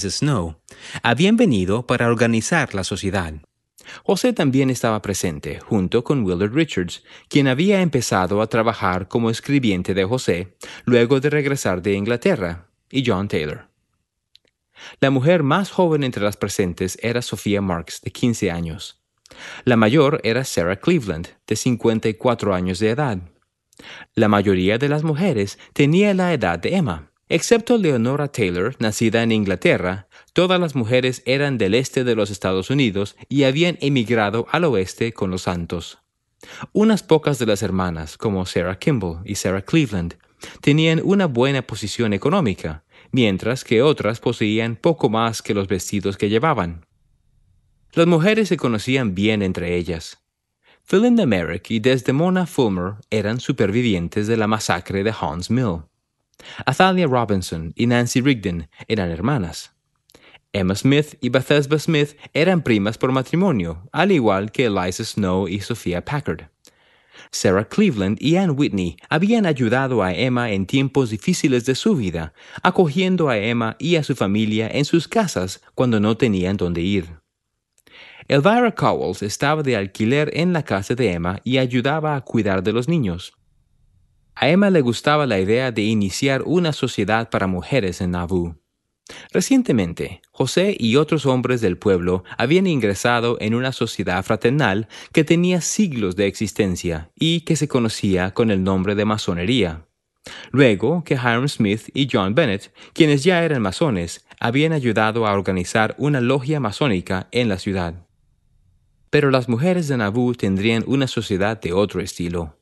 Eliza Snow, habían venido para organizar la sociedad. José también estaba presente, junto con Willard Richards, quien había empezado a trabajar como escribiente de José, luego de regresar de Inglaterra, y John Taylor. La mujer más joven entre las presentes era Sophia Marks, de 15 años. La mayor era Sarah Cleveland, de 54 años de edad. La mayoría de las mujeres tenía la edad de Emma. Excepto Leonora Taylor, nacida en Inglaterra, todas las mujeres eran del este de los Estados Unidos y habían emigrado al oeste con los santos. Unas pocas de las hermanas, como Sarah Kimball y Sarah Cleveland, tenían una buena posición económica, mientras que otras poseían poco más que los vestidos que llevaban. Las mujeres se conocían bien entre ellas. Philinda Merrick y Desdemona Fulmer eran supervivientes de la masacre de Haun's Mill. Athalia Robinson y Nancy Rigdon eran hermanas. Emma Smith y Bethesda Smith eran primas por matrimonio, al igual que Eliza Snow y Sophia Packard. Sarah Cleveland y Anne Whitney habían ayudado a Emma en tiempos difíciles de su vida, acogiendo a Emma y a su familia en sus casas cuando no tenían dónde ir. Elvira Cowles estaba de alquiler en la casa de Emma y ayudaba a cuidar de los niños. A Emma le gustaba la idea de iniciar una sociedad para mujeres en Nauvoo. Recientemente, José y otros hombres del pueblo habían ingresado en una sociedad fraternal que tenía siglos de existencia y que se conocía con el nombre de masonería. Luego que Hiram Smith y John Bennett, quienes ya eran masones, habían ayudado a organizar una logia masónica en la ciudad. Pero las mujeres de Nauvoo tendrían una sociedad de otro estilo.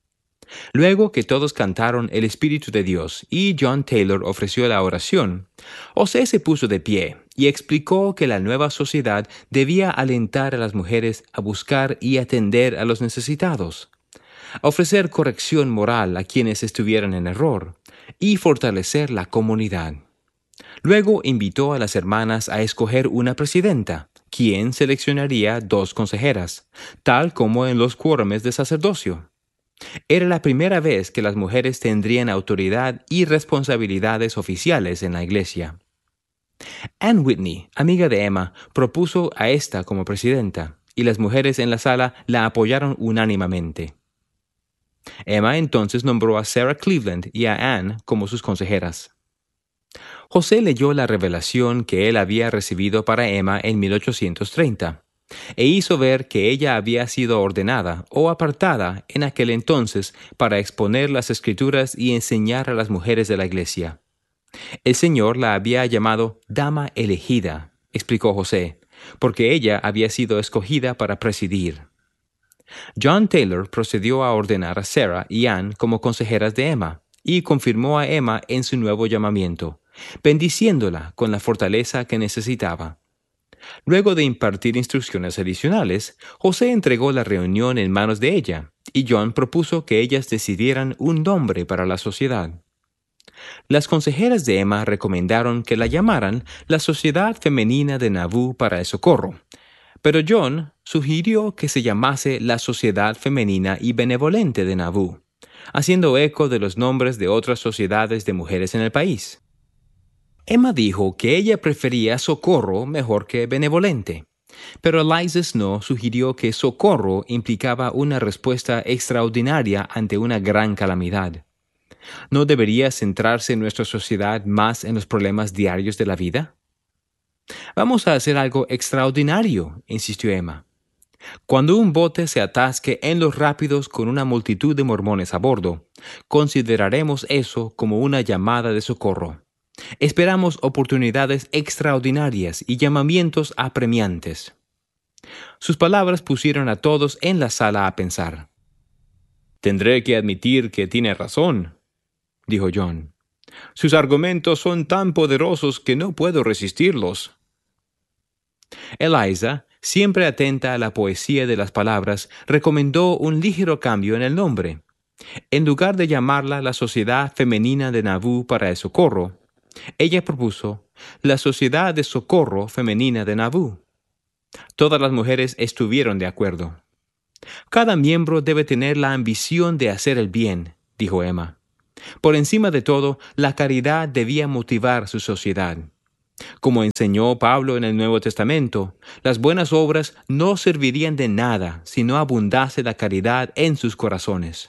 Luego que todos cantaron el Espíritu de Dios y John Taylor ofreció la oración, José se puso de pie y explicó que la nueva sociedad debía alentar a las mujeres a buscar y atender a los necesitados, ofrecer corrección moral a quienes estuvieran en error y fortalecer la comunidad. Luego invitó a las hermanas a escoger una presidenta, quien seleccionaría 2 consejeras, tal como en los quórumes de sacerdocio. Era la primera vez que las mujeres tendrían autoridad y responsabilidades oficiales en la iglesia. Anne Whitney, amiga de Emma, propuso a esta como presidenta, y las mujeres en la sala la apoyaron unánimemente. Emma entonces nombró a Sarah Cleveland y a Anne como sus consejeras. José leyó la revelación que él había recibido para Emma en 1830, e hizo ver que ella había sido ordenada o apartada en aquel entonces para exponer las Escrituras y enseñar a las mujeres de la iglesia. El Señor la había llamado Dama elegida, explicó José, porque ella había sido escogida para presidir. John Taylor procedió a ordenar a Sarah y Anne como consejeras de Emma, y confirmó a Emma en su nuevo llamamiento, bendiciéndola con la fortaleza que necesitaba. Luego de impartir instrucciones adicionales, José entregó la reunión en manos de ella, y John propuso que ellas decidieran un nombre para la sociedad. Las consejeras de Emma recomendaron que la llamaran la Sociedad Femenina de Nauvoo para el Socorro, pero John sugirió que se llamase la Sociedad Femenina y Benevolente de Nauvoo, haciendo eco de los nombres de otras sociedades de mujeres en el país. Emma dijo que ella prefería Socorro mejor que Benevolente, pero Eliza Snow sugirió que Socorro implicaba una respuesta extraordinaria ante una gran calamidad. ¿No debería centrarse nuestra sociedad más en los problemas diarios de la vida? Vamos a hacer algo extraordinario, insistió Emma. Cuando un bote se atasque en los rápidos con una multitud de mormones a bordo, consideraremos eso como una llamada de socorro. Esperamos oportunidades extraordinarias y llamamientos apremiantes. Sus palabras pusieron a todos en la sala a pensar. Tendré que admitir que tiene razón, dijo John. Sus argumentos son tan poderosos que no puedo resistirlos. Eliza, siempre atenta a la poesía de las palabras, recomendó un ligero cambio en el nombre. En lugar de llamarla la Sociedad Femenina de Nauvoo para el Socorro, ella propuso la Sociedad de Socorro Femenina de Nauvoo. Todas las mujeres estuvieron de acuerdo. Cada miembro debe tener la ambición de hacer el bien, dijo Emma. Por encima de todo, la caridad debía motivar su sociedad. Como enseñó Pablo en el Nuevo Testamento, las buenas obras no servirían de nada si no abundase la caridad en sus corazones.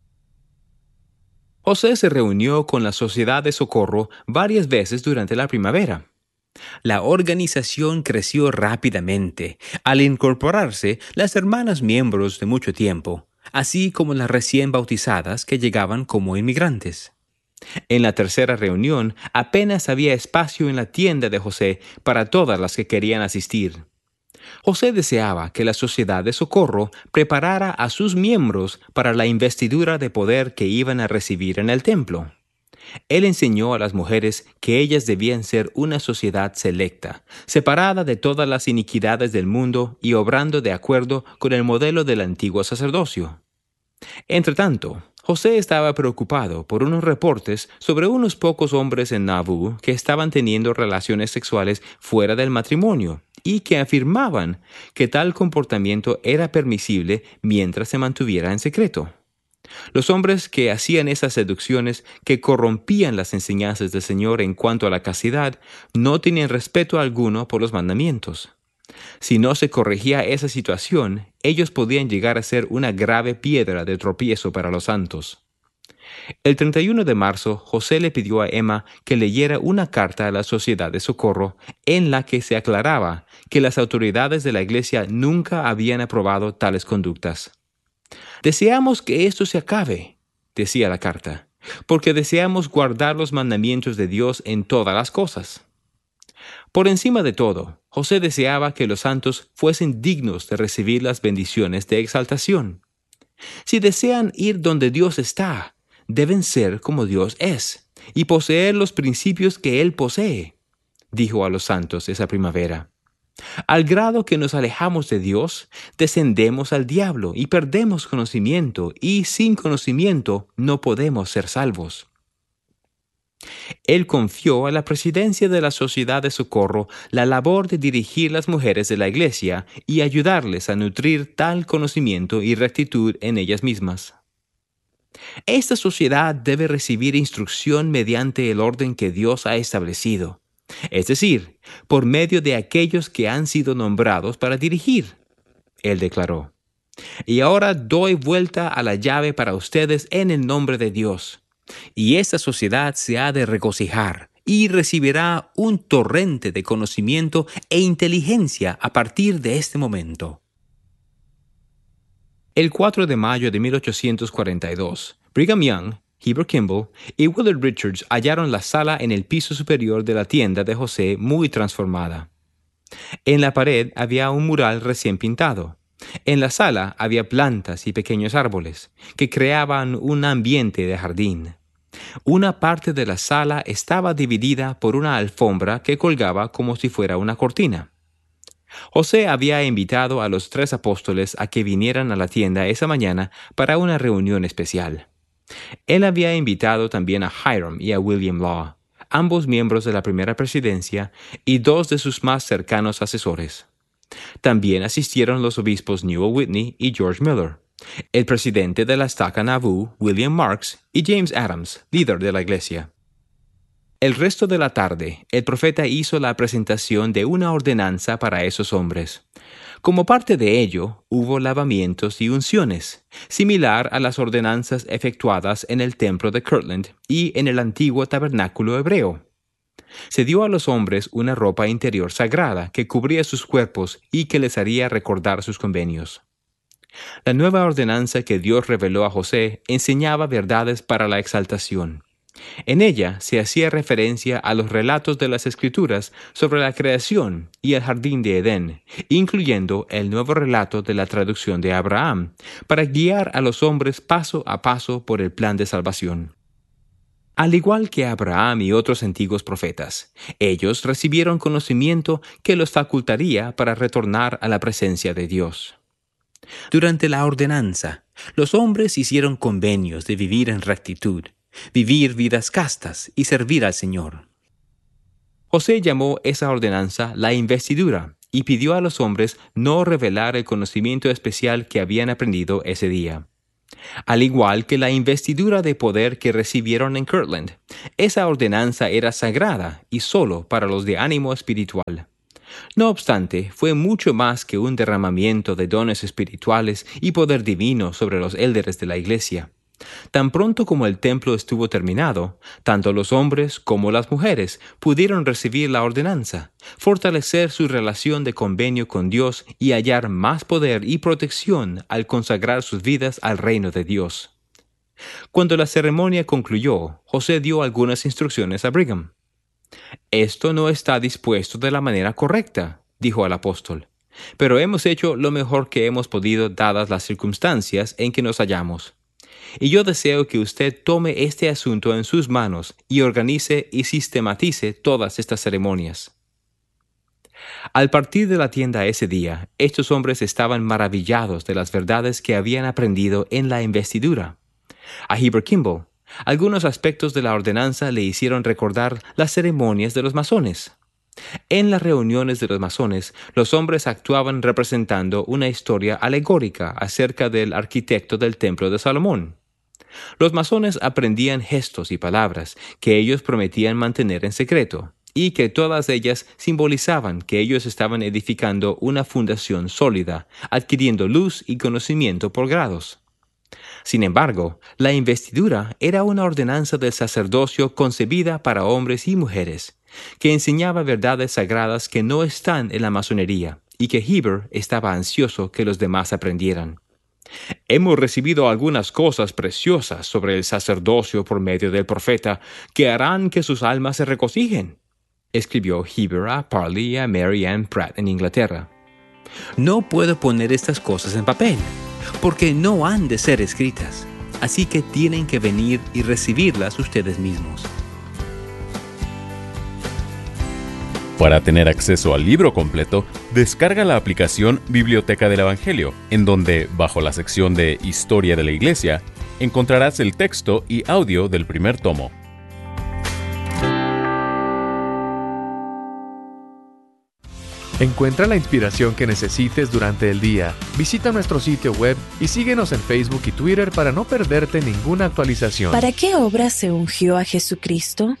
José se reunió con la Sociedad de Socorro varias veces durante la primavera. La organización creció rápidamente al incorporarse las hermanas miembros de mucho tiempo, así como las recién bautizadas que llegaban como inmigrantes. En la tercera reunión apenas había espacio en la tienda de José para todas las que querían asistir. José deseaba que la Sociedad de Socorro preparara a sus miembros para la investidura de poder que iban a recibir en el templo. Él enseñó a las mujeres que ellas debían ser una sociedad selecta, separada de todas las iniquidades del mundo y obrando de acuerdo con el modelo del antiguo sacerdocio. Entretanto, José estaba preocupado por unos reportes sobre unos pocos hombres en Nauvoo que estaban teniendo relaciones sexuales fuera del matrimonio y que afirmaban que tal comportamiento era permisible mientras se mantuviera en secreto. Los hombres que hacían esas seducciones que corrompían las enseñanzas del Señor en cuanto a la castidad no tenían respeto alguno por los mandamientos. Si no se corregía esa situación, ellos podían llegar a ser una grave piedra de tropiezo para los santos. El 31 de marzo, José le pidió a Emma que leyera una carta a la Sociedad de Socorro en la que se aclaraba que las autoridades de la Iglesia nunca habían aprobado tales conductas. «Deseamos que esto se acabe», decía la carta, «porque deseamos guardar los mandamientos de Dios en todas las cosas». Por encima de todo, José deseaba que los santos fuesen dignos de recibir las bendiciones de exaltación. Si desean ir donde Dios está, deben ser como Dios es y poseer los principios que Él posee, dijo a los santos esa primavera. Al grado que nos alejamos de Dios, descendemos al diablo y perdemos conocimiento, y sin conocimiento no podemos ser salvos. Él confió a la presidencia de la Sociedad de Socorro la labor de dirigir las mujeres de la Iglesia y ayudarles a nutrir tal conocimiento y rectitud en ellas mismas. Esta sociedad debe recibir instrucción mediante el orden que Dios ha establecido, es decir, por medio de aquellos que han sido nombrados para dirigir, él declaró. Y ahora doy vuelta a la llave para ustedes en el nombre de Dios. Y esta sociedad se ha de regocijar y recibirá un torrente de conocimiento e inteligencia a partir de este momento. El 4 de mayo de 1842, Brigham Young, Heber Kimball y Willard Richards hallaron la sala en el piso superior de la tienda de José muy transformada. En la pared había un mural recién pintado. En la sala había plantas y pequeños árboles que creaban un ambiente de jardín. Una parte de la sala estaba dividida por una alfombra que colgaba como si fuera una cortina. José había invitado a los 3 apóstoles a que vinieran a la tienda esa mañana para una reunión especial. Él había invitado también a Hiram y a William Law, ambos miembros de la primera presidencia y 2 de sus más cercanos asesores. También asistieron los obispos Newell Whitney y George Miller, el presidente de la estaca Nauvoo, William Marks, y James Adams, líder de la iglesia. El resto de la tarde, el profeta hizo la presentación de una ordenanza para esos hombres. Como parte de ello, hubo lavamientos y unciones, similar a las ordenanzas efectuadas en el templo de Kirtland y en el antiguo tabernáculo hebreo. Se dio a los hombres una ropa interior sagrada que cubría sus cuerpos y que les haría recordar sus convenios. La nueva ordenanza que Dios reveló a José enseñaba verdades para la exaltación. En ella se hacía referencia a los relatos de las Escrituras sobre la creación y el jardín de Edén, incluyendo el nuevo relato de la traducción de Abraham, para guiar a los hombres paso a paso por el plan de salvación. Al igual que Abraham y otros antiguos profetas, ellos recibieron conocimiento que los facultaría para retornar a la presencia de Dios. Durante la ordenanza, los hombres hicieron convenios de vivir en rectitud, vivir vidas castas y servir al Señor. José llamó esa ordenanza la investidura y pidió a los hombres no revelar el conocimiento especial que habían aprendido ese día. Al igual que la investidura de poder que recibieron en Kirtland, esa ordenanza era sagrada y solo para los de ánimo espiritual. No obstante, fue mucho más que un derramamiento de dones espirituales y poder divino sobre los élderes de la Iglesia. Tan pronto como el templo estuvo terminado, tanto los hombres como las mujeres pudieron recibir la ordenanza, fortalecer su relación de convenio con Dios y hallar más poder y protección al consagrar sus vidas al reino de Dios. Cuando la ceremonia concluyó, José dio algunas instrucciones a Brigham. «Esto no está dispuesto de la manera correcta», dijo al apóstol, «pero hemos hecho lo mejor que hemos podido dadas las circunstancias en que nos hallamos. Y yo deseo que usted tome este asunto en sus manos y organice y sistematice todas estas ceremonias». Al partir de la tienda ese día, estos hombres estaban maravillados de las verdades que habían aprendido en la investidura. A Heber Kimball, algunos aspectos de la ordenanza le hicieron recordar las ceremonias de los masones. En las reuniones de los masones, los hombres actuaban representando una historia alegórica acerca del arquitecto del Templo de Salomón. Los masones aprendían gestos y palabras que ellos prometían mantener en secreto, y que todas ellas simbolizaban que ellos estaban edificando una fundación sólida, adquiriendo luz y conocimiento por grados. Sin embargo, la investidura era una ordenanza del sacerdocio concebida para hombres y mujeres, que enseñaba verdades sagradas que no están en la masonería, y que Heber estaba ansioso que los demás aprendieran. «Hemos recibido algunas cosas preciosas sobre el sacerdocio por medio del profeta que harán que sus almas se regocijen», escribió Heber a Parley y a Mary Ann Pratt en Inglaterra. «No puedo poner estas cosas en papel, porque no han de ser escritas, así que tienen que venir y recibirlas ustedes mismos». Para tener acceso al libro completo, descarga la aplicación Biblioteca del Evangelio, en donde, bajo la sección de Historia de la Iglesia, encontrarás el texto y audio del primer tomo. Encuentra la inspiración que necesites durante el día. Visita nuestro sitio web y síguenos en Facebook y Twitter para no perderte ninguna actualización. ¿Para qué obra se ungió a Jesucristo?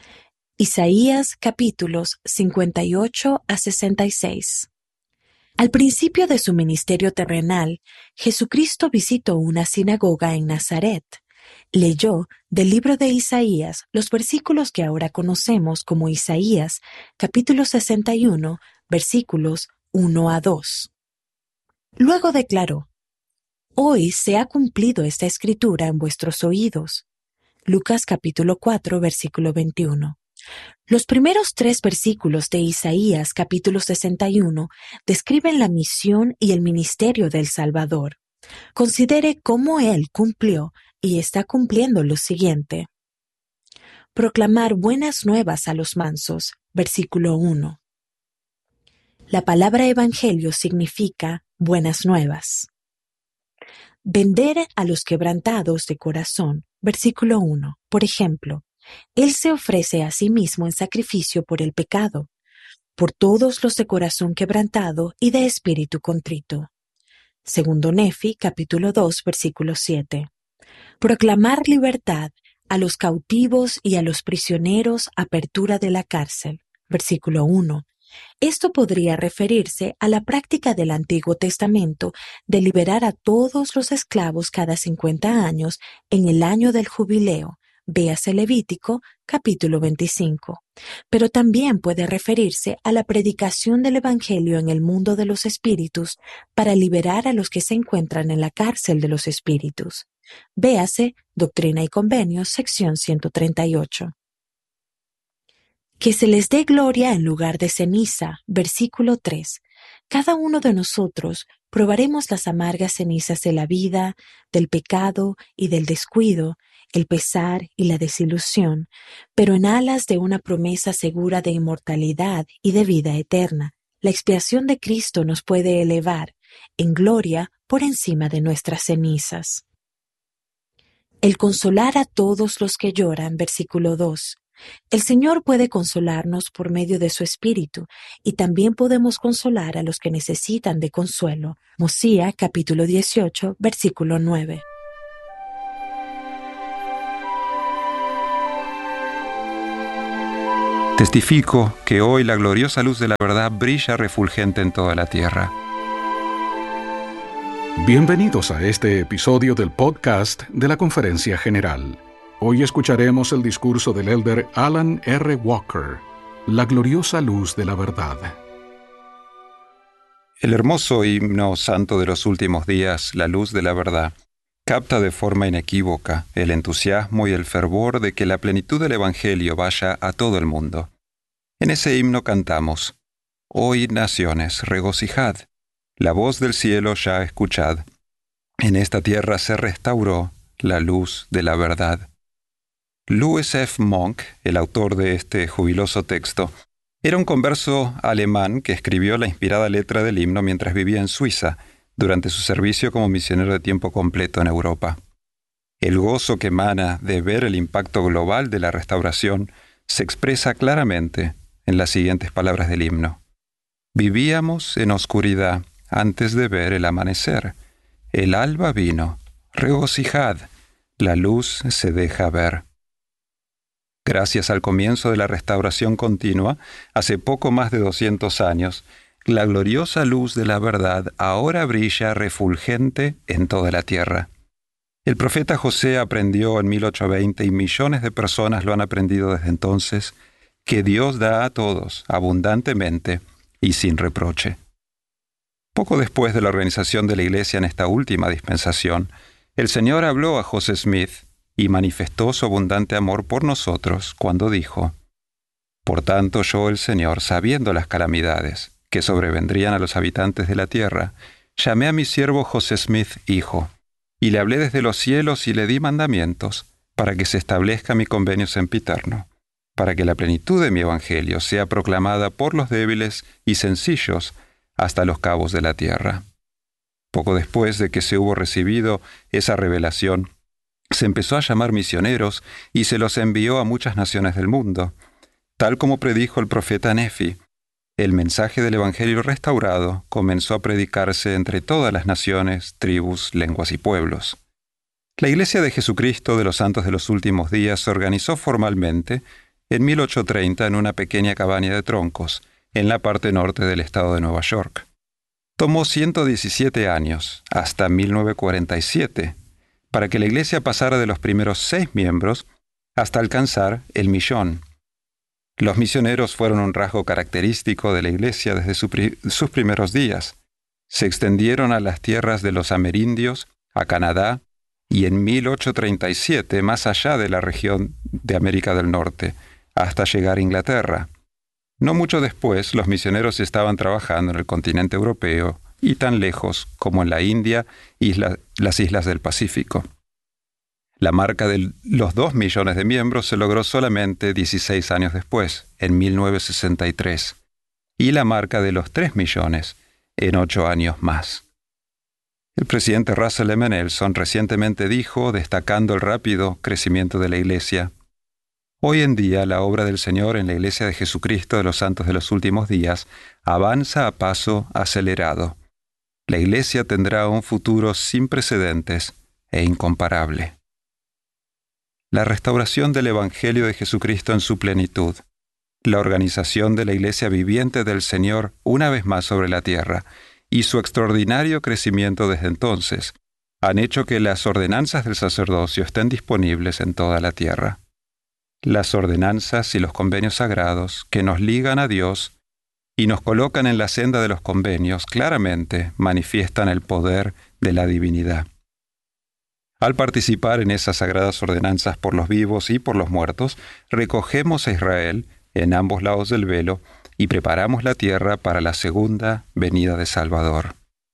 Isaías capítulos 58 a 66. Al principio de su ministerio terrenal, Jesucristo visitó una sinagoga en Nazaret. Leyó del libro de Isaías los versículos que ahora conocemos como Isaías capítulo 61, versículos 1 a 2. Luego declaró: «Hoy se ha cumplido esta escritura en vuestros oídos». Lucas capítulo 4, versículo 21. Los primeros 3 versículos de Isaías capítulo 61 describen la misión y el ministerio del Salvador. Considere cómo Él cumplió y está cumpliendo lo siguiente. Proclamar buenas nuevas a los mansos, versículo 1. La palabra evangelio significa buenas nuevas. Vender a los quebrantados de corazón, versículo 1. Por ejemplo, Él se ofrece a sí mismo en sacrificio por el pecado, por todos los de corazón quebrantado y de espíritu contrito. Segundo Nefi, capítulo 2, versículo 7. Proclamar libertad a los cautivos y a los prisioneros, apertura de la cárcel, versículo 1. Esto podría referirse a la práctica del Antiguo Testamento de liberar a todos los esclavos cada 50 años en el año del jubileo, véase Levítico, capítulo 25. Pero también puede referirse a la predicación del Evangelio en el mundo de los espíritus para liberar a los que se encuentran en la cárcel de los espíritus. Véase Doctrina y Convenios, sección 138. Que se les dé gloria en lugar de ceniza, versículo 3. Cada uno de nosotros probaremos las amargas cenizas de la vida, del pecado y del descuido, el pesar y la desilusión, pero en alas de una promesa segura de inmortalidad y de vida eterna. La expiación de Cristo nos puede elevar en gloria por encima de nuestras cenizas. El consolar a todos los que lloran, versículo 2. El Señor puede consolarnos por medio de su Espíritu, y también podemos consolar a los que necesitan de consuelo. Mosía, capítulo 18, versículo 9. Testifico que hoy la gloriosa luz de la verdad brilla refulgente en toda la tierra. Bienvenidos a este episodio del podcast de la Conferencia General. Hoy escucharemos el discurso del elder Alan R. Walker, La gloriosa luz de la verdad. El hermoso himno santo de los últimos días, La luz de la verdad, capta de forma inequívoca el entusiasmo y el fervor de que la plenitud del Evangelio vaya a todo el mundo. En ese himno cantamos: Oíd naciones, regocijad, la voz del cielo ya escuchad. En esta tierra se restauró la luz de la verdad. Louis F. Monk, el autor de este jubiloso texto, era un converso alemán que escribió la inspirada letra del himno mientras vivía en Suiza, durante su servicio como misionero de tiempo completo en Europa. El gozo que emana de ver el impacto global de la restauración se expresa claramente en las siguientes palabras del himno. Vivíamos en oscuridad antes de ver el amanecer. El alba vino. Regocijad. La luz se deja ver. Gracias al comienzo de la restauración continua, hace poco más de 200 años, la gloriosa luz de la verdad ahora brilla refulgente en toda la tierra. El profeta José aprendió en 1820 y millones de personas lo han aprendido desde entonces, que Dios da a todos abundantemente y sin reproche. Poco después de la organización de la Iglesia en esta última dispensación, el Señor habló a José Smith y manifestó su abundante amor por nosotros cuando dijo: Por tanto yo, el Señor, sabiendo las calamidades que sobrevendrían a los habitantes de la tierra, llamé a mi siervo José Smith, hijo, y le hablé desde los cielos y le di mandamientos para que se establezca mi convenio sempiterno, para que la plenitud de mi evangelio sea proclamada por los débiles y sencillos hasta los cabos de la tierra. Poco después de que se hubo recibido esa revelación, se empezó a llamar misioneros y se los envió a muchas naciones del mundo. Tal como predijo el profeta Nefi, el mensaje del Evangelio restaurado comenzó a predicarse entre todas las naciones, tribus, lenguas y pueblos. La Iglesia de Jesucristo de los Santos de los Últimos Días se organizó formalmente en 1830 en una pequeña cabaña de troncos, en la parte norte del estado de Nueva York. Tomó 117 años, hasta 1947, para que la Iglesia pasara de los primeros 6 miembros hasta alcanzar el 1.000.000. Los misioneros fueron un rasgo característico de la Iglesia desde sus primeros días. Se extendieron a las tierras de los amerindios, a Canadá, y en 1837 más allá de la región de América del Norte, hasta llegar a Inglaterra. No mucho después, los misioneros estaban trabajando en el continente europeo y tan lejos como en la India y las islas del Pacífico. La marca de los 2 millones de miembros se logró solamente 16 años después, en 1963, y la marca de los 3 millones en 8 años más. El presidente Russell M. Nelson recientemente dijo, destacando el rápido crecimiento de la Iglesia: Hoy en día la obra del Señor en la Iglesia de Jesucristo de los Santos de los Últimos Días avanza a paso acelerado. La Iglesia tendrá un futuro sin precedentes e incomparable. La restauración del Evangelio de Jesucristo en su plenitud, la organización de la Iglesia viviente del Señor una vez más sobre la tierra y su extraordinario crecimiento desde entonces han hecho que las ordenanzas del sacerdocio estén disponibles en toda la tierra. Las ordenanzas y los convenios sagrados que nos ligan a Dios y nos colocan en la senda de los convenios claramente manifiestan el poder de la divinidad. Al participar en esas sagradas ordenanzas por los vivos y por los muertos, recogemos a Israel en ambos lados del velo y preparamos la tierra para la segunda venida de Salvador.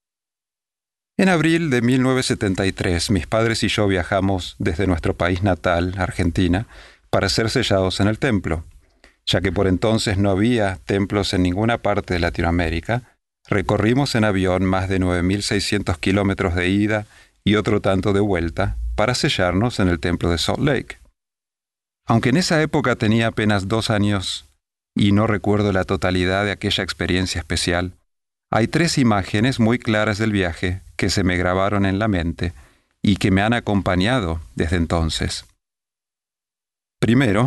En abril de 1973, mis padres y yo viajamos desde nuestro país natal, Argentina, para ser sellados en el templo. Ya que por entonces no había templos en ninguna parte de Latinoamérica, recorrimos en avión más de 9.600 kilómetros de ida y otro tanto de vuelta para sellarnos en el templo de Salt Lake. Aunque en esa época tenía apenas 2 años y no recuerdo la totalidad de aquella experiencia especial, hay 3 imágenes muy claras del viaje que se me grabaron en la mente y que me han acompañado desde entonces. Primero,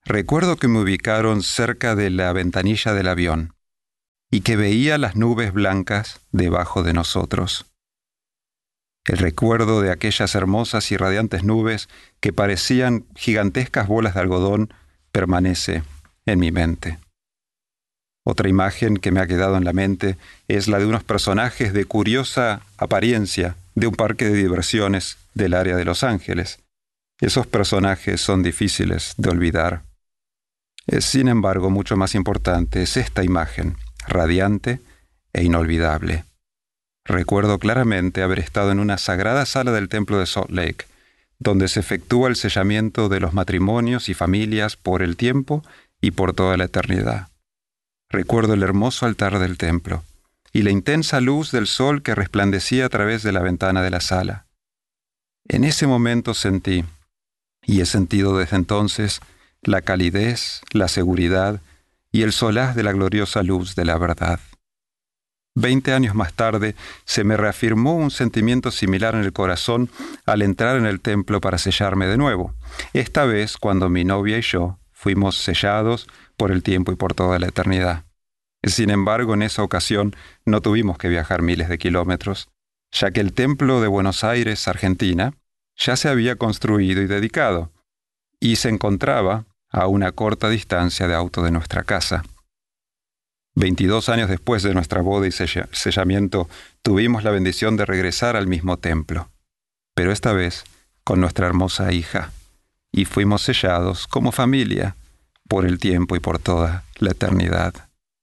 Recuerdo que me ubicaron cerca de la ventanilla del avión y que veía las nubes blancas debajo de nosotros. El recuerdo de aquellas hermosas y radiantes nubes que parecían gigantescas bolas de algodón permanece en mi mente. Otra imagen que me ha quedado en la mente es la de unos personajes de curiosa apariencia de un parque de diversiones del área de Los Ángeles. Esos personajes son difíciles de olvidar. Sin embargo, mucho más importante es esta imagen, radiante e inolvidable. Recuerdo claramente haber estado en una sagrada sala del templo de Salt Lake, donde se efectúa el sellamiento de los matrimonios y familias por el tiempo y por toda la eternidad. Recuerdo el hermoso altar del templo y la intensa luz del sol que resplandecía a través de la ventana de la sala. En ese momento sentí, y he sentido desde entonces, la calidez, la seguridad y el solaz de la gloriosa luz de la verdad. 20 años más tarde, se me reafirmó un sentimiento similar en el corazón al entrar en el templo para sellarme de nuevo, esta vez cuando mi novia y yo fuimos sellados por el tiempo y por toda la eternidad. Sin embargo, en esa ocasión no tuvimos que viajar miles de kilómetros, ya que el templo de Buenos Aires, Argentina, ya se había construido y dedicado, y se encontraba a una corta distancia de auto de nuestra casa. 22 años después de nuestra boda y sellamiento, tuvimos la bendición de regresar al mismo templo, pero esta vez con nuestra hermosa hija, y fuimos sellados como familia por el tiempo y por toda la eternidad.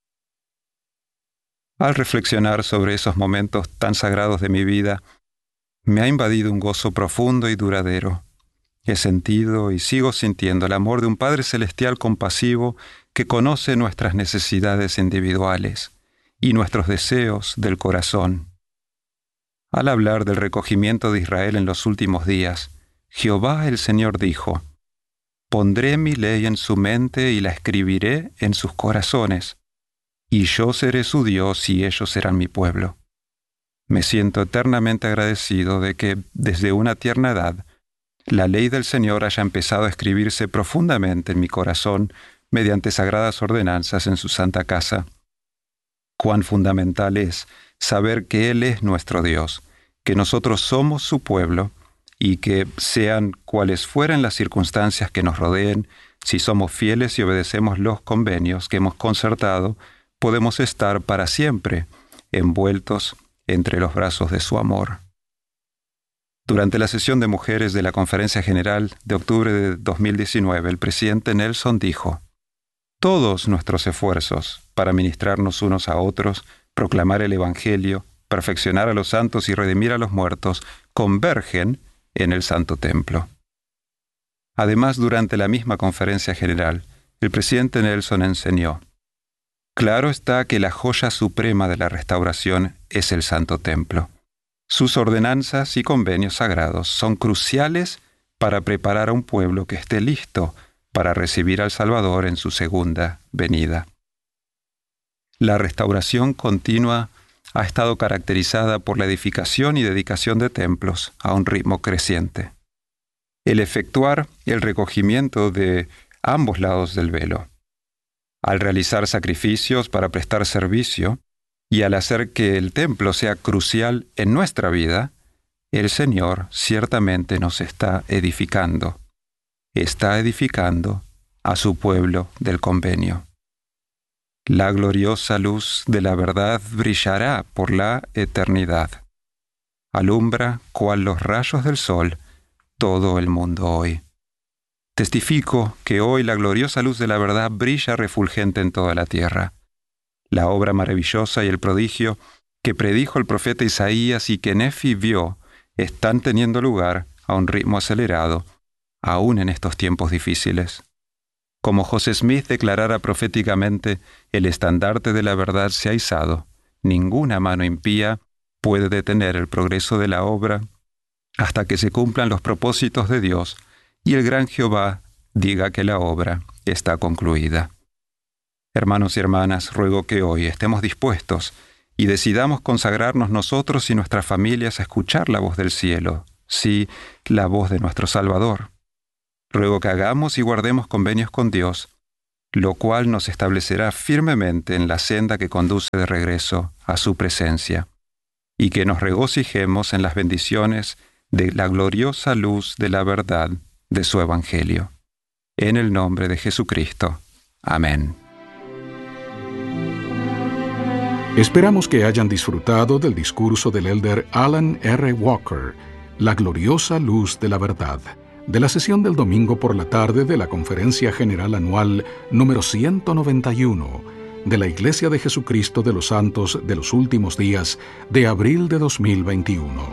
Al reflexionar sobre esos momentos tan sagrados de mi vida, me ha invadido un gozo profundo y duradero. He sentido y sigo sintiendo el amor de un Padre Celestial compasivo que conoce nuestras necesidades individuales y nuestros deseos del corazón. Al hablar del recogimiento de Israel en los últimos días, Jehová el Señor dijo: «Pondré mi ley en su mente y la escribiré en sus corazones, y yo seré su Dios y ellos serán mi pueblo». Me siento eternamente agradecido de que, desde una tierna edad, la ley del Señor haya empezado a escribirse profundamente en mi corazón mediante sagradas ordenanzas en su santa casa. Cuán fundamental es saber que Él es nuestro Dios, que nosotros somos su pueblo y que, sean cuales fueran las circunstancias que nos rodeen, si somos fieles y obedecemos los convenios que hemos concertado, podemos estar para siempre envueltos entre los brazos de su amor. Durante la sesión de mujeres de la Conferencia General de octubre de 2019, el presidente Nelson dijo: «Todos nuestros esfuerzos para ministrarnos unos a otros, proclamar el Evangelio, perfeccionar a los santos y redimir a los muertos, convergen en el Santo Templo». Además, durante la misma Conferencia General, el presidente Nelson enseñó: «Claro está que la joya suprema de la restauración es el Santo Templo. Sus ordenanzas y convenios sagrados son cruciales para preparar a un pueblo que esté listo para recibir al Salvador en su segunda venida». La restauración continua ha estado caracterizada por la edificación y dedicación de templos a un ritmo creciente. El efectuar el recogimiento de ambos lados del velo, al realizar sacrificios para prestar servicio, y al hacer que el templo sea crucial en nuestra vida, el Señor ciertamente nos está edificando. Está edificando a su pueblo del convenio. La gloriosa luz de la verdad brillará por la eternidad. Alumbra, cual los rayos del sol, todo el mundo hoy. Testifico que hoy la gloriosa luz de la verdad brilla refulgente en toda la tierra. La obra maravillosa y el prodigio que predijo el profeta Isaías y que Nefi vio están teniendo lugar a un ritmo acelerado, aún en estos tiempos difíciles. Como José Smith declarara proféticamente: «El estandarte de la verdad se ha izado, ninguna mano impía puede detener el progreso de la obra hasta que se cumplan los propósitos de Dios y el gran Jehová diga que la obra está concluida». Hermanos y hermanas, ruego que hoy estemos dispuestos y decidamos consagrarnos nosotros y nuestras familias a escuchar la voz del cielo, sí, la voz de nuestro Salvador. Ruego que hagamos y guardemos convenios con Dios, lo cual nos establecerá firmemente en la senda que conduce de regreso a su presencia, y que nos regocijemos en las bendiciones de la gloriosa luz de la verdad de su Evangelio. En el nombre de Jesucristo. Amén. Esperamos que hayan disfrutado del discurso del elder Alan R. Walker, La gloriosa luz de la verdad, de la sesión del domingo por la tarde de la Conferencia General Anual número 191 de la Iglesia de Jesucristo de los Santos de los Últimos Días de abril de 2021.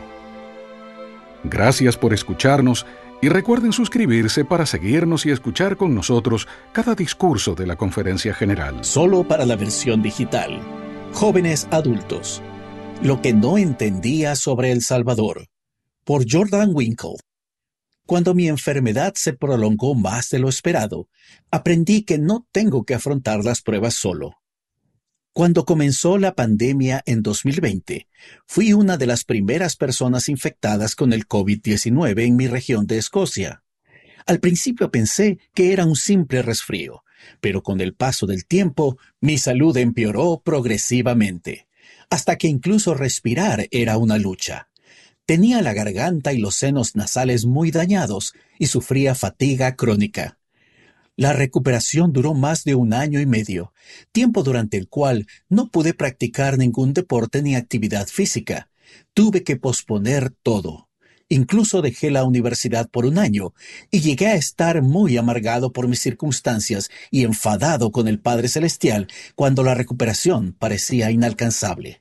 Gracias por escucharnos y recuerden suscribirse para seguirnos y escuchar con nosotros cada discurso de la Conferencia General. Solo para la versión digital. Jóvenes adultos. Lo que no entendía sobre El Salvador. Por Jordan Winkle. Cuando mi enfermedad se prolongó más de lo esperado, aprendí que no tengo que afrontar las pruebas solo. Cuando comenzó la pandemia en 2020, fui una de las primeras personas infectadas con el COVID-19 en mi región de Escocia. Al principio pensé que era un simple resfrío, pero con el paso del tiempo, mi salud empeoró progresivamente, hasta que incluso respirar era una lucha. Tenía la garganta y los senos nasales muy dañados y sufría fatiga crónica. La recuperación duró más de 1 año y medio, tiempo durante el cual no pude practicar ningún deporte ni actividad física. Tuve que posponer todo. Incluso dejé la universidad por 1 año y llegué a estar muy amargado por mis circunstancias y enfadado con el Padre Celestial cuando la recuperación parecía inalcanzable.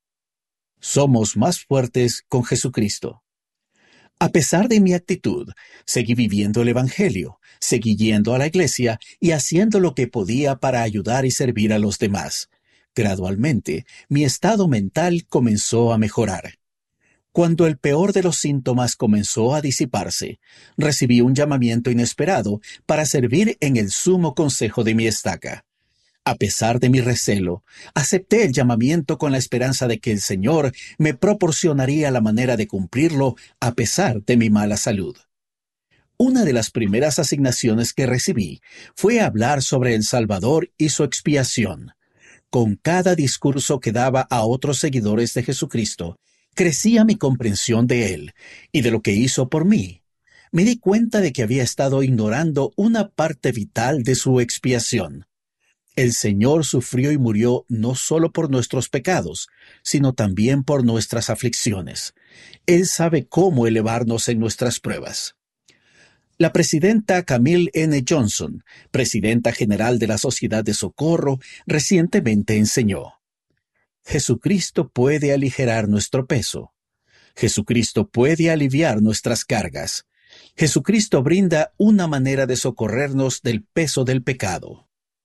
Somos más fuertes con Jesucristo. A pesar de mi actitud, seguí viviendo el Evangelio, seguí yendo a la iglesia y haciendo lo que podía para ayudar y servir a los demás. Gradualmente, mi estado mental comenzó a mejorar. Cuando el peor de los síntomas comenzó a disiparse, recibí un llamamiento inesperado para servir en el sumo consejo de mi estaca. A pesar de mi recelo, acepté el llamamiento con la esperanza de que el Señor me proporcionaría la manera de cumplirlo a pesar de mi mala salud. Una de las primeras asignaciones que recibí fue hablar sobre El Salvador y su expiación. Con cada discurso que daba a otros seguidores de Jesucristo, crecía mi comprensión de Él y de lo que hizo por mí. Me di cuenta de que había estado ignorando una parte vital de su expiación. El Señor sufrió y murió no solo por nuestros pecados, sino también por nuestras aflicciones. Él sabe cómo elevarnos en nuestras pruebas. La presidenta Camille N. Johnson, presidenta general de la Sociedad de Socorro, recientemente enseñó: Jesucristo puede aligerar nuestro peso. Jesucristo puede aliviar nuestras cargas. Jesucristo brinda una manera de socorrernos del peso del pecado.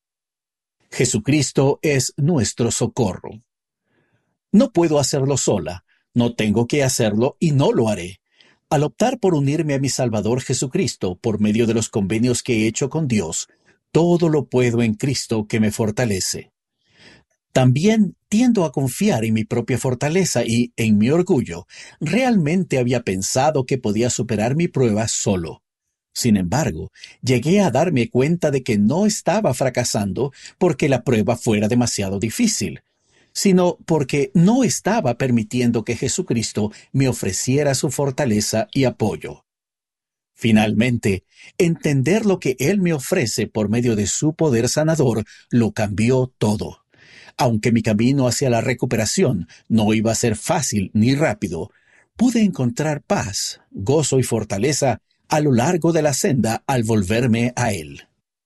Jesucristo es nuestro socorro. No puedo hacerlo sola, no tengo que hacerlo y no lo haré. Al optar por unirme a mi Salvador Jesucristo por medio de los convenios que he hecho con Dios, todo lo puedo en Cristo que me fortalece. También tiendo a confiar en mi propia fortaleza y, en mi orgullo, realmente había pensado que podía superar mi prueba solo. Sin embargo, llegué a darme cuenta de que no estaba fracasando porque la prueba fuera demasiado difícil, sino porque no estaba permitiendo que Jesucristo me ofreciera su fortaleza y apoyo. Finalmente, entender lo que Él me ofrece por medio de su poder sanador lo cambió todo. Aunque mi camino hacia la recuperación no iba a ser fácil ni rápido, pude encontrar paz, gozo y fortaleza a lo largo de la senda al volverme a Él.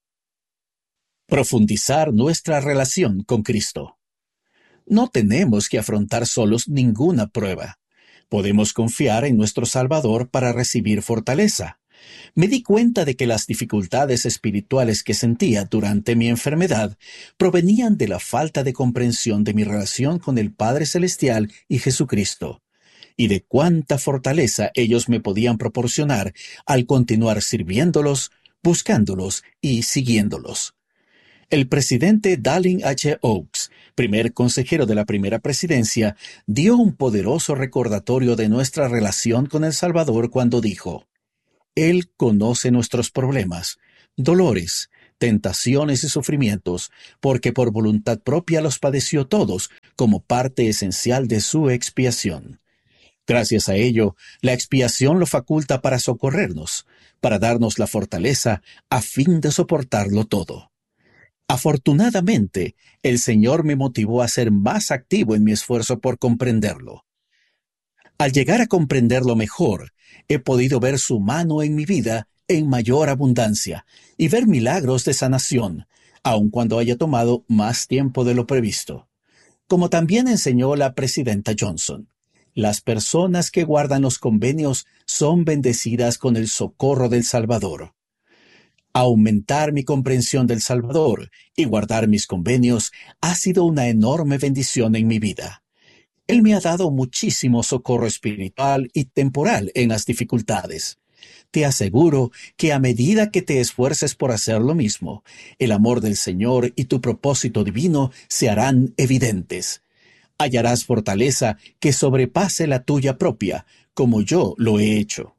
Profundizar nuestra relación con Cristo. No tenemos que afrontar solos ninguna prueba. Podemos confiar en nuestro Salvador para recibir fortaleza. Me di cuenta de que las dificultades espirituales que sentía durante mi enfermedad provenían de la falta de comprensión de mi relación con el Padre Celestial y Jesucristo, y de cuánta fortaleza ellos me podían proporcionar al continuar sirviéndolos, buscándolos y siguiéndolos. El presidente Dallin H. Oaks, primer consejero de la primera presidencia, dio un poderoso recordatorio de nuestra relación con El Salvador cuando dijo: Él conoce nuestros problemas, dolores, tentaciones y sufrimientos, porque por voluntad propia los padeció todos como parte esencial de su expiación. Gracias a ello, la expiación lo faculta para socorrernos, para darnos la fortaleza a fin de soportarlo todo. Afortunadamente, el Señor me motivó a ser más activo en mi esfuerzo por comprenderlo. Al llegar a comprenderlo mejor, he podido ver su mano en mi vida en mayor abundancia y ver milagros de sanación, aun cuando haya tomado más tiempo de lo previsto. Como también enseñó la presidenta Johnson, las personas que guardan los convenios son bendecidas con el socorro del Salvador. Aumentar mi comprensión del Salvador y guardar mis convenios ha sido una enorme bendición en mi vida. Él me ha dado muchísimo socorro espiritual y temporal en las dificultades. Te aseguro que a medida que te esfuerces por hacer lo mismo, el amor del Señor y tu propósito divino se harán evidentes. Hallarás fortaleza que sobrepase la tuya propia, como yo lo he hecho.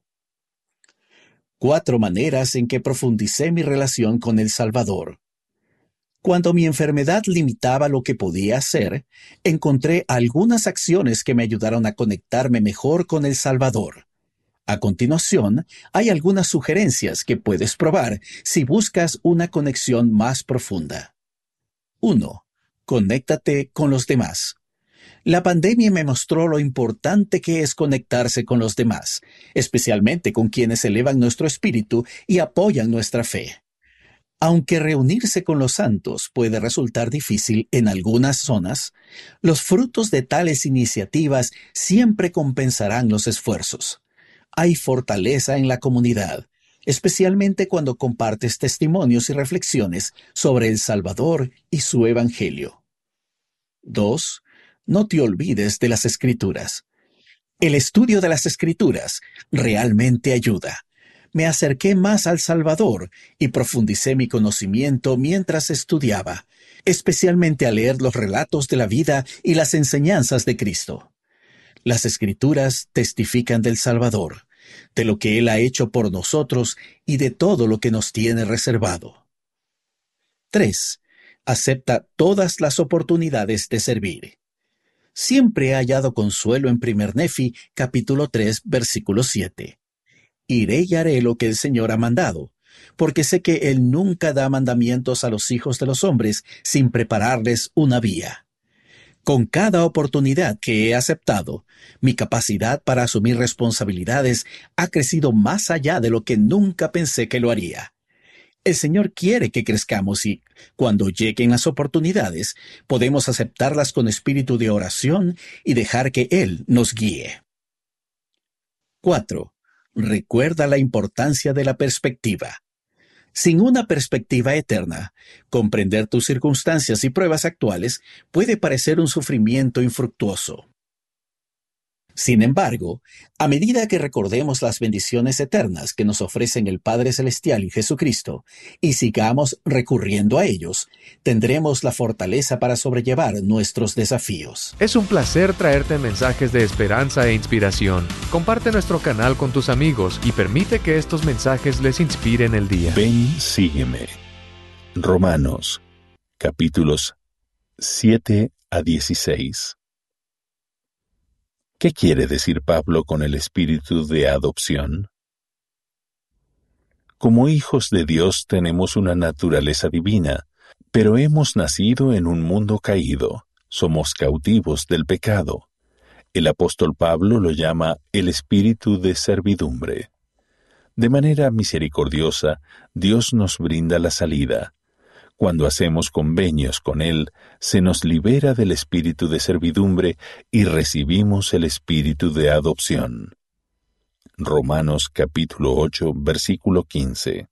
4 maneras en que profundicé mi relación con el Salvador. Cuando mi enfermedad limitaba lo que podía hacer, encontré algunas acciones que me ayudaron a conectarme mejor con el Salvador. A continuación, hay algunas sugerencias que puedes probar si buscas una conexión más profunda. 1. Conéctate con los demás. La pandemia me mostró lo importante que es conectarse con los demás, especialmente con quienes elevan nuestro espíritu y apoyan nuestra fe. Aunque reunirse con los santos puede resultar difícil en algunas zonas, los frutos de tales iniciativas siempre compensarán los esfuerzos. Hay fortaleza en la comunidad, especialmente cuando compartes testimonios y reflexiones sobre el Salvador y su Evangelio. 2. No te olvides de las Escrituras. El estudio de las Escrituras realmente ayuda. Me acerqué más al Salvador y profundicé mi conocimiento mientras estudiaba, especialmente al leer los relatos de la vida y las enseñanzas de Cristo. Las Escrituras testifican del Salvador, de lo que Él ha hecho por nosotros y de todo lo que nos tiene reservado. 3. Acepta todas las oportunidades de servir. Siempre he hallado consuelo en 1 Nefi, capítulo 3, versículo 7. Iré y haré lo que el Señor ha mandado, porque sé que Él nunca da mandamientos a los hijos de los hombres sin prepararles una vía. Con cada oportunidad que he aceptado, mi capacidad para asumir responsabilidades ha crecido más allá de lo que nunca pensé que lo haría. El Señor quiere que crezcamos y, cuando lleguen las oportunidades, podemos aceptarlas con espíritu de oración y dejar que Él nos guíe. 4. Recuerda la importancia de la perspectiva. Sin una perspectiva eterna, comprender tus circunstancias y pruebas actuales puede parecer un sufrimiento infructuoso. Sin embargo, a medida que recordemos las bendiciones eternas que nos ofrecen el Padre Celestial y Jesucristo, y sigamos recurriendo a ellos, tendremos la fortaleza para sobrellevar nuestros desafíos. Es un placer traerte mensajes de esperanza e inspiración. Comparte nuestro canal con tus amigos y permite que estos mensajes les inspiren el día. Ven, sígueme. Romanos, capítulos 7 a 16. ¿Qué quiere decir Pablo con el espíritu de adopción? Como hijos de Dios tenemos una naturaleza divina, pero hemos nacido en un mundo caído. Somos cautivos del pecado. El apóstol Pablo lo llama el espíritu de servidumbre. De manera misericordiosa, Dios nos brinda la salida. Cuando hacemos convenios con Él, se nos libera del espíritu de servidumbre y recibimos el espíritu de adopción. Romanos capítulo 8, versículo 15.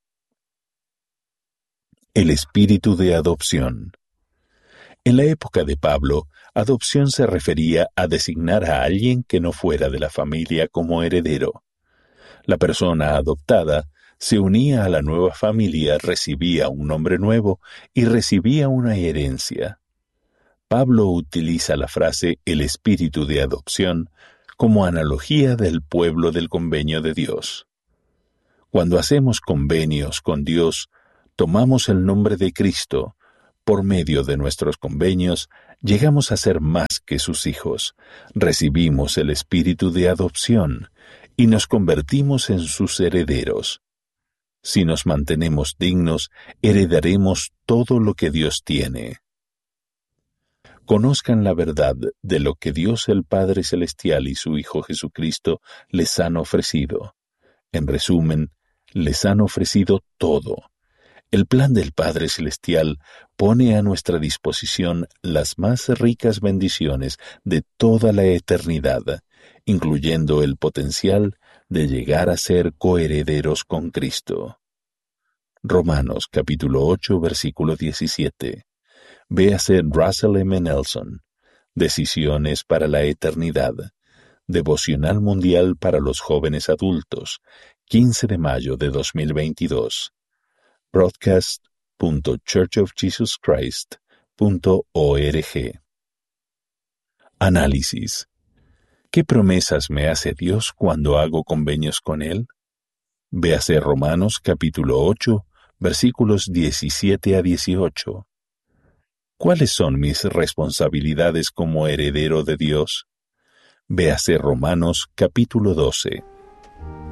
El espíritu de adopción. En la época de Pablo, adopción se refería a designar a alguien que no fuera de la familia como heredero. La persona adoptada se unía a la nueva familia, recibía un nombre nuevo y recibía una herencia. Pablo utiliza la frase el espíritu de adopción como analogía del pueblo del convenio de Dios. Cuando hacemos convenios con Dios, tomamos el nombre de Cristo. Por medio de nuestros convenios, llegamos a ser más que sus hijos. Recibimos el espíritu de adopción y nos convertimos en sus herederos. Si nos mantenemos dignos, heredaremos todo lo que Dios tiene. Conozcan la verdad de lo que Dios el Padre Celestial y su Hijo Jesucristo les han ofrecido. En resumen, les han ofrecido todo. El plan del Padre Celestial pone a nuestra disposición las más ricas bendiciones de toda la eternidad, incluyendo el potencial de llegar a ser coherederos con Cristo. Romanos capítulo 8, versículo 17. Véase Russell M. Nelson. Decisiones para la eternidad. Devocional Mundial para los Jóvenes Adultos. 15 de mayo de 2022. broadcast.churchofjesuschrist.org. Análisis. ¿Qué promesas me hace Dios cuando hago convenios con Él? Véase Romanos capítulo 8, versículos 17 a 18. ¿Cuáles son mis responsabilidades como heredero de Dios? Véase Romanos capítulo 12.